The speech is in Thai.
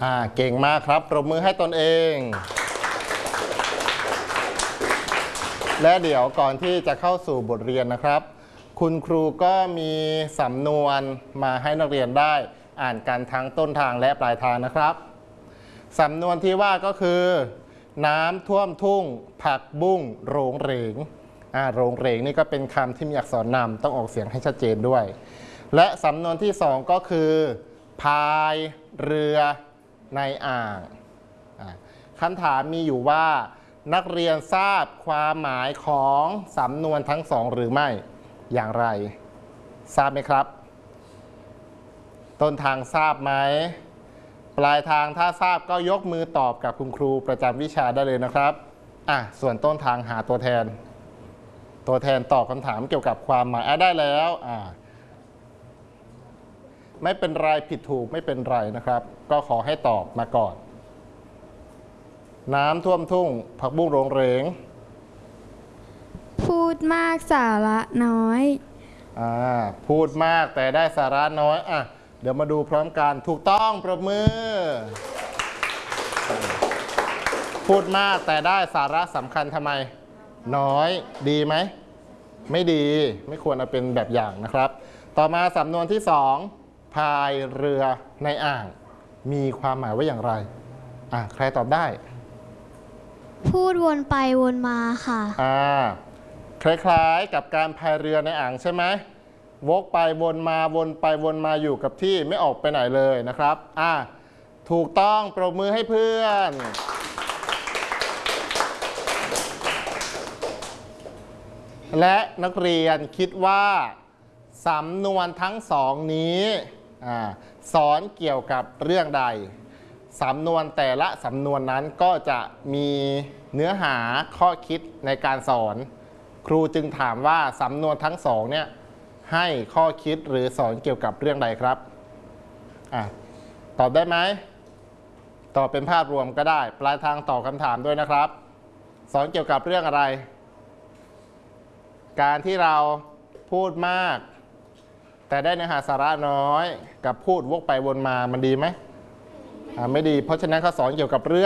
เก่งมากครับปรบมือให้ตนเองและเดี๋ยวก่อนที่จะเข้าสู่บทเรียนนะครับคุณครูก็มีสำนวนมาให้นักเรียนได้อ่านกันทั้งต้นทางและปลายทางนะครับสำนวนที่ว่าก็คือน้ำท่วมทุ่งผักบุ้งโรงเหรงโรงเหรงนี่ก็เป็นคำที่มีอักษรนำต้องออกเสียงให้ชัดเจนด้วยและสำนวนที่สองก็คือพายเรือในอ่างคำถามมีอยู่ว่านักเรียนทราบความหมายของสำนวนทั้งสองหรือไม่อย่างไรทราบไหมครับต้นทางทราบไหมปลายทางถ้าทราบก็ยกมือตอบกับคุณครูประจำวิชาได้เลยนะครับส่วนต้นทางหาตัวแทนตอบคำถามเกี่ยวกับความหมายได้แล้วไม่เป็นไรผิดถูกไม่เป็นไรนะครับก็ขอให้ตอบมาก่อนน้ำท่วมทุ่งผักบุ้งโรงเหรงพูดมากสาระน้อยพูดมากแต่ได้สาระน้อยเดี๋ยวมาดูพร้อมกันถูกต้องปรบมือพูดมากแต่ได้สาระสำคัญทำไมน้อยดีไหมไม่ดีไม่ควรเอาเป็นแบบอย่างนะครับต่อมาสำนวนที่สองพายเรือในอ่างมีความหมายว่าอย่างไรใครตอบได้พูดวนไปวนมาค่ะคล้ายๆกับการพายเรือในอ่างใช่ไหมวกไปวนมาวนไปวนมาอยู่กับที่ไม่ออกไปไหนเลยนะครับถูกต้องปรบมือให้เพื่อนและนักเรียนคิดว่าสำนวนทั้งสองนี้สอนเกี่ยวกับเรื่องใดสำนวนแต่ละสำนวนนั้นก็จะมีเนื้อหาข้อคิดในการสอนครูจึงถามว่าสำนวนทั้งสองเนี่ยให้ข้อคิดหรือสอนเกี่ยวกับเรื่องใดครับตอบได้ไหมตอบเป็นภาพรวมก็ได้ปลายทางตอบคำถามด้วยนะครับสอนเกี่ยวกับเรื่องอะไรการที่เราพูดมากแต่ได้เนื้อหาสาระน้อยกับพูดวกไปวนมามันดีไหมไม่ดีเพราะฉะนั้นเขาสอนเกี่ยวกับเรื่อง